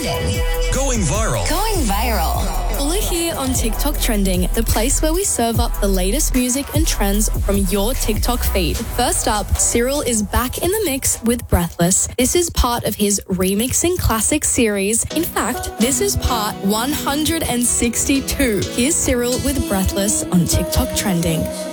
Trending. Going viral. Going viral. We're here on TikTok Trending, the place where we serve up the latest music and trends from your TikTok feed. First up, Cyril is back in the mix with Breathless. This is part of his Remixing Classics series. In fact, this is part 162. Here's Cyril with Breathless on TikTok Trending.